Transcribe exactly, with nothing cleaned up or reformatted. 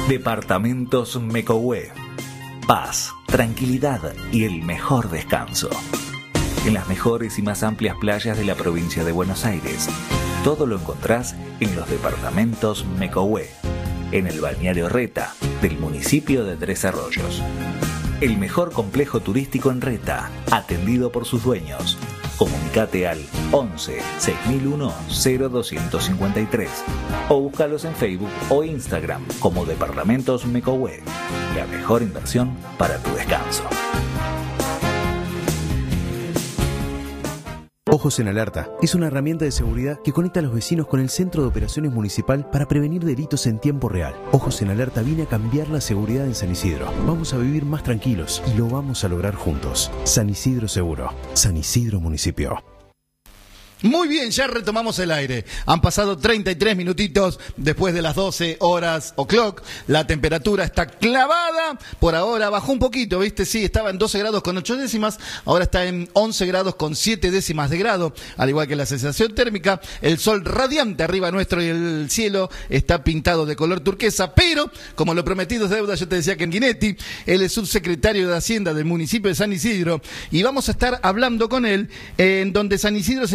Departamentos Mecohue. Paz, tranquilidad y el mejor descanso. En las mejores y más amplias playas de la provincia de Buenos Aires. Todo lo encontrás en los departamentos Mecohue, en el balneario Reta, del municipio de Tres Arroyos. El mejor complejo turístico en Reta, atendido por sus dueños. Comunicate al once, seis mil uno, cero doscientos cincuenta y tres o búscalos en Facebook o Instagram como Departamentos Mecohue. La mejor inversión para tu descanso. Ojos en Alerta es una herramienta de seguridad que conecta a los vecinos con el Centro de Operaciones Municipal para prevenir delitos en tiempo real. Ojos en Alerta viene a cambiar la seguridad en San Isidro. Vamos a vivir más tranquilos y lo vamos a lograr juntos. San Isidro Seguro. San Isidro Municipio. Muy bien, ya retomamos el aire. Han pasado treinta y tres minutitos después de las doce horas o'clock. La temperatura está clavada. Por ahora bajó un poquito, ¿viste? Sí, estaba en doce grados con ocho décimas. Ahora está en once grados con siete décimas de grado. Al igual que la sensación térmica. El sol radiante arriba nuestro y el cielo está pintado de color turquesa. Pero, como lo prometido es deuda, yo te decía que en Guinetti, él es subsecretario de Hacienda del municipio de San Isidro. Y vamos a estar hablando con él en donde San Isidro se